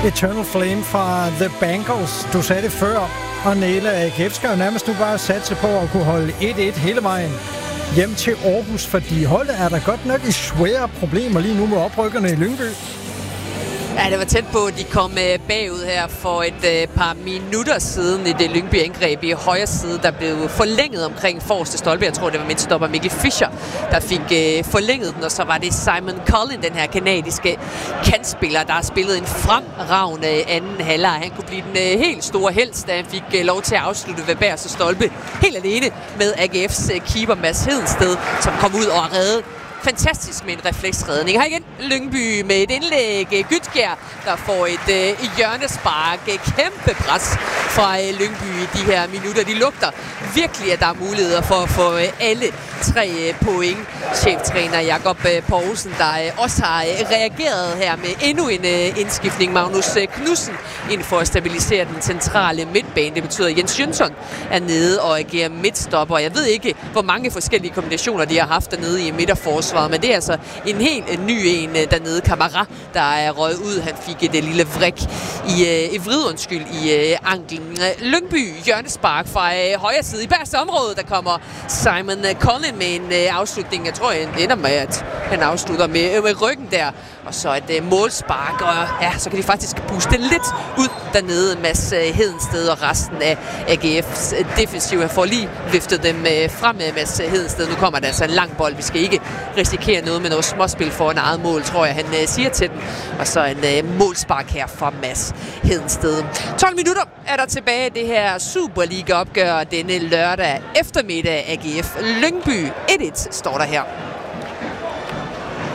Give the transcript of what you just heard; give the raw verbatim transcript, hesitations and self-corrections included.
Eternal Flame fra The Bangles. Du sagde det før, og Nele A G F skal jo nærmest nu bare satse på at kunne holde et et hele vejen hjem til Aarhus, fordi holdet er der godt nok i svære problemer lige nu med oprykkerne i Lyngby. Ja, det var tæt på, at de kom bagud her for et uh, par minutter siden i det Lyngby-angreb i højre side, der blev forlænget omkring forreste stolpe. Jeg tror, det var midtstopper Mikkel Fischer, der fik uh, forlænget den, og så var det Simon Collin, den her kanadiske kantspiller, der har spillet en fremragende anden halvleg. Han kunne blive den uh, helt store helst, da han fik uh, lov til at afslutte ved bagerste stolpe helt alene med A G F's uh, keeper Mads Hedensted, som kom ud og reddede fantastisk med en refleksredning. Her igen Lyngby med et indlæg. Gytkjær, der får et øh, hjørnespark. Kæmpe pres fra øh, Lyngby i de her minutter. De lugter virkelig, at der er muligheder for at få øh, alle tre øh, point. Cheftræner Jakob øh, Poulsen, der øh, også har øh, reageret her med endnu en øh, indskiftning. Magnus øh, Knudsen ind for at stabilisere den centrale midtbane. Det betyder, at Jens Jønsson er nede og agerer midtstopper. Jeg ved ikke, hvor mange forskellige kombinationer de har haft dernede i midterforsvaret, men det er altså en helt ny en dernede. Kamara, der er røget ud. Han fik et lille vrik i, øh, i vrid, undskyld, i øh, anklen. Lyngby, hjørnespark fra øh, højre side. I bagerste område, der kommer Simon Collin med en øh, afslutning. Jeg tror, det ender med, at han afslutter med, øh, med ryggen der. Og så et øh, målspark, og ja, så kan de faktisk puste lidt ud dernede. Mads øh, Hedensted og resten af A G F's øh, defensiv. Jeg får lige viftet dem øh, frem med Mads Hedensted. Nu kommer der altså en lang bold. Vi skal ikke risikere noget med noget småspil for en eget mål, tror jeg, han øh, siger til den. Og så en øh, målspark her fra Mads Hedensted. tolv minutter er der tilbage det her Superliga-opgør denne lørdag eftermiddag. A G F Lyngby et et står der her.